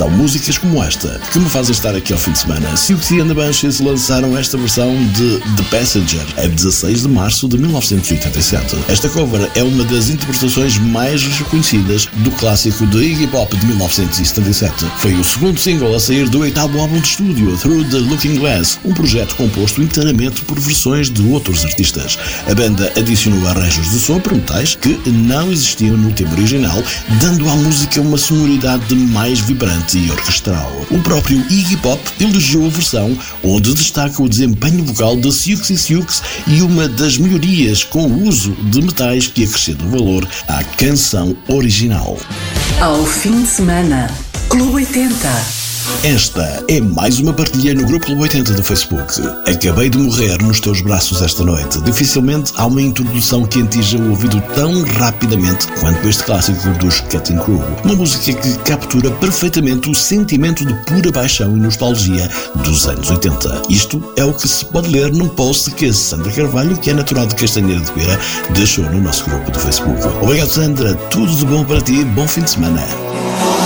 São músicas como esta que me fazem estar aqui ao fim de semana. Siouxsie and the Banshees lançaram esta versão de The Passenger a 16 de março de 1987. Esta cover é uma das interpretações mais reconhecidas do clássico de Iggy Pop de 1977. Foi o segundo single a sair do 8º álbum de estúdio, Through the Looking Glass, um projeto composto inteiramente por versões de outros artistas. A banda adicionou arranjos de sopro, metais, que não existiam no tema original, dando à música uma sonoridade mais vibrante e orquestral. O próprio Iggy Pop elogiou a versão, onde destaca o desempenho vocal de Siouxsie Sioux e uma das melhorias com o uso de metais que acrescentam valor à canção original. Ao fim de semana, Clube 80. Esta é mais uma partilha no Grupo Clube 80 do Facebook. Acabei de morrer nos teus braços esta noite. Dificilmente há uma introdução que atinja o ouvido tão rapidamente quanto este clássico dos Cutting Crew. Uma música que captura perfeitamente o sentimento de pura paixão e nostalgia dos anos 80. Isto é o que se pode ler num post que a Sandra Carvalho, que é natural de Castanheira de Beira, deixou no nosso grupo do Facebook. Obrigado, Sandra. Tudo de bom para ti. Bom fim de semana.